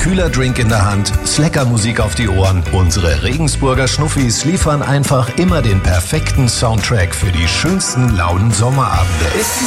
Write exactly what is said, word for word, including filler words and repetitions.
kühler Drink in der Hand, Slacker-Musik auf die Ohren. Unsere Regensburger Schnuffis liefern einfach immer den perfekten Soundtrack für die schönsten lauen Sommerabende. Es